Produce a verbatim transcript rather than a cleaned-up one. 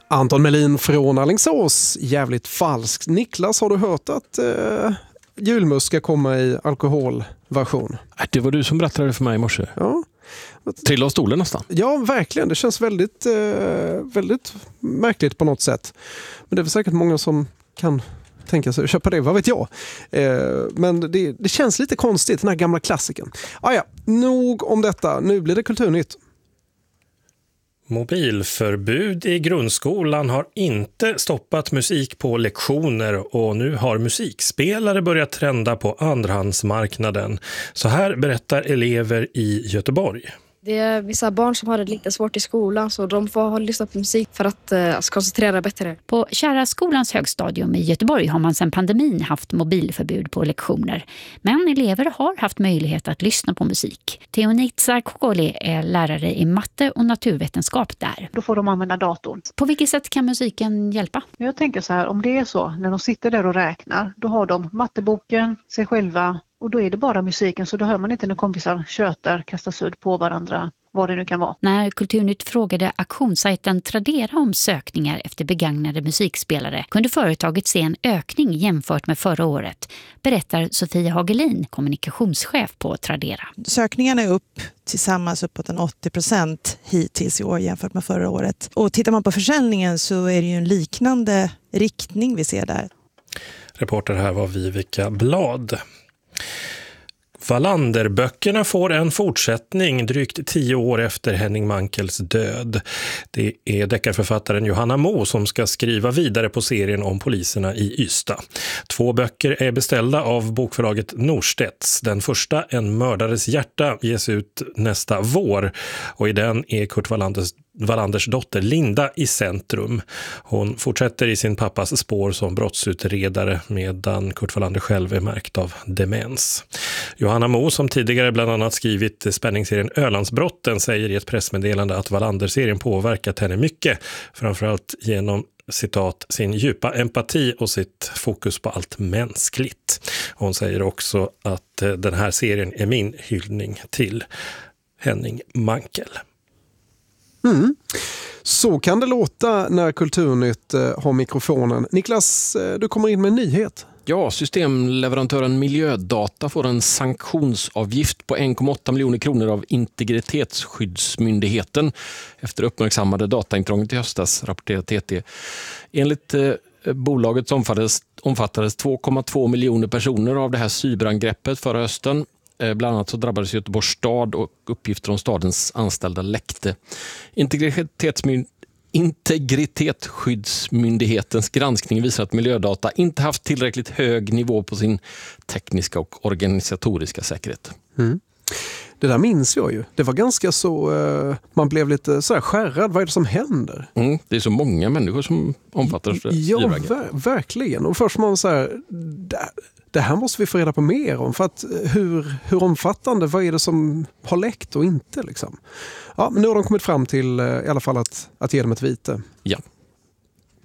Anton Melin från Alingsås, jävligt falskt. Niklas, har du hört att eh, julmust ska komma i alkoholversion? Det var du som berättade för mig i morse. Ja. Trilla av stolen nästan. Ja, verkligen. Det känns väldigt, eh, väldigt märkligt på något sätt. Men det är väl säkert många som kan tänka sig att köpa det, vad vet jag. Eh, men det, det känns lite konstigt, den här gamla klassiken. Ah, ja, nog om detta. Nu blir det Kulturnytt. Mobilförbud i grundskolan har inte stoppat musik på lektioner och nu har musikspelare börjat trenda på andrahandsmarknaden. Så här berättar elever i Göteborg. Det är vissa barn som har det lite svårt i skolan så de får lyssna på musik för att uh, koncentrera bättre. På Kära skolans högstadium i Göteborg har man sedan pandemin haft mobilförbud på lektioner. Men elever har haft möjlighet att lyssna på musik. Teonitsa Kokoli är lärare i matte och naturvetenskap där. Då får de använda datorn. På vilket sätt kan musiken hjälpa? Jag tänker så här, om det är så, när de sitter där och räknar, då har de matteboken, sig själva. Och då är det bara musiken, så då hör man inte när kompisar tjötar, kastar sudd på varandra, vad det nu kan vara. När Kulturnytt frågade auktionssajten Tradera om sökningar efter begagnade musikspelare kunde företaget se en ökning jämfört med förra året, berättar Sofia Hagelin, kommunikationschef på Tradera. Sökningarna är upp tillsammans uppåt en åttio procent hittills i år jämfört med förra året. Och tittar man på försäljningen så är det ju en liknande riktning vi ser där. Reporter här var Vivica Blad. Wallander-böckerna får en fortsättning drygt tio år efter Henning Mankels död. Det är deckarförfattaren Johanna Mo som ska skriva vidare på serien om poliserna i Ystad. Två böcker är beställda av bokförlaget Norstedts. Den första, En mördares hjärta, ges ut nästa vår och i den är Kurt Wallanders Wallanders dotter Linda i centrum. Hon fortsätter i sin pappas spår som brottsutredare medan Kurt Wallander själv är märkt av demens. Johanna Mo, som tidigare bland annat skrivit spänningsserien Ölandsbrotten, säger i ett pressmeddelande att Wallander-serien påverkat henne mycket, framförallt genom citat, sin djupa empati och sitt fokus på allt mänskligt. Hon säger också att den här serien är min hyllning till Henning Mankell. Mm. Så kan det låta när Kulturnytt eh, har mikrofonen. Niklas, eh, du kommer in med en nyhet. Ja, systemleverantören Miljödata får en sanktionsavgift på en komma åtta miljoner kronor av Integritetsskyddsmyndigheten efter uppmärksammade dataintrånget i höstas, rapporterar T T. Enligt eh, bolaget omfattades, omfattades två komma två miljoner personer av det här cyberangreppet förra hösten. Bland annat så drabbades Göteborgs stad och uppgifter om stadens anställda läckte. Integritetsmyn- Integritetsskyddsmyndighetens granskning visar att Miljödata inte haft tillräckligt hög nivå på sin tekniska och organisatoriska säkerhet. Mm. Det där minns jag ju. Det var ganska så, uh, man blev lite så här skärrad. Vad är det som händer? Mm, det är så många människor som omfattas av Ja, ver- verkligen. Och först man så här, det, det här måste vi få reda på mer om. För att hur, hur omfattande, vad är det som har läckt och inte liksom? Ja, men nu har de kommit fram till uh, i alla fall att, att ge dem ett vite. Ja.